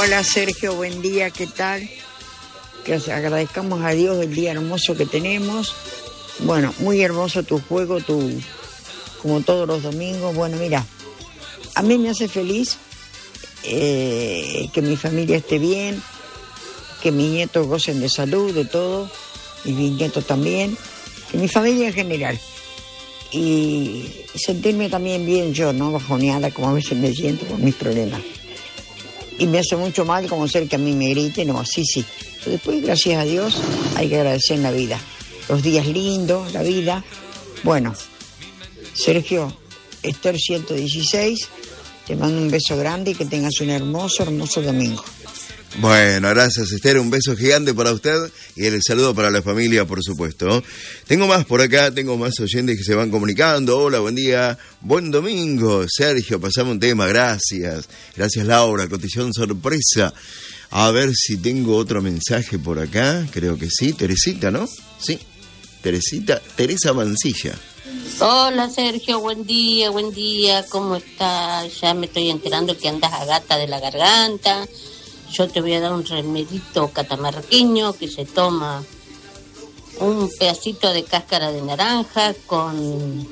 Hola Sergio, buen día, ¿qué tal? Que agradezcamos a Dios el día hermoso que tenemos. Bueno, muy hermoso tu juego, como todos los domingos. Bueno, mira, a mí me hace feliz que mi familia esté bien, que mis nietos gocen de salud, de todo, mis bisnietos también, que mi familia en general. Y sentirme también bien yo, no bajoneada como a veces me siento por mis problemas. Y me hace mucho mal como ser que a mí me griten o así, sí. Pero después, gracias a Dios, hay que agradecer la vida. Los días lindos, la vida. Bueno, Sergio, Esther 116, te mando un beso grande y que tengas un hermoso, hermoso domingo. Bueno, gracias Esther, un beso gigante para usted y el saludo para la familia, por supuesto. Tengo más por acá, tengo más oyentes que se van comunicando. Hola, buen día, buen domingo. Sergio, pasame un tema, gracias. Gracias Laura, cotillón sorpresa. A ver si tengo otro mensaje por acá, creo que sí. Teresita, ¿no? Sí, Teresa Mancilla. Hola Sergio, buen día, ¿cómo estás? Ya me estoy enterando que andas a gata de la garganta. Yo te voy a dar un remedito catamarqueño que se toma un pedacito de cáscara de naranja con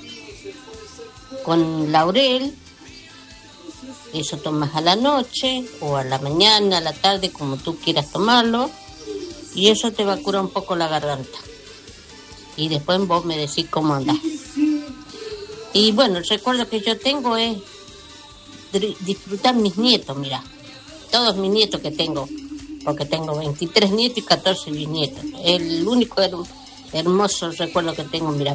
laurel. Eso tomas a la noche o a la mañana, a la tarde, como tú quieras tomarlo. Y eso te va a curar un poco la garganta. Y después vos me decís cómo andás. Y bueno, el recuerdo que yo tengo es disfrutar mis nietos, mira. Todos mis nietos que tengo, porque tengo 23 nietos y 14 bisnietos. El único hermoso recuerdo que tengo, mira,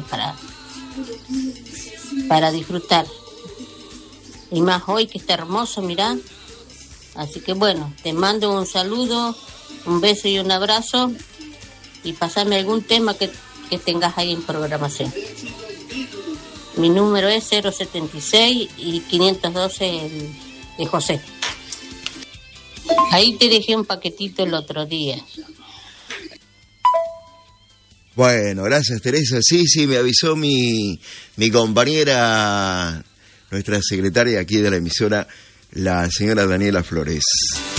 para disfrutar. Y más hoy que está hermoso, mira. Así que bueno, te mando un saludo, un beso y un abrazo. Y pasame algún tema que tengas ahí en programación. Mi número es 076 y 512 de José. Ahí te dejé un paquetito el otro día. Bueno, gracias Teresa. Sí, me avisó mi compañera, nuestra secretaria aquí de la emisora, la señora Daniela Flores.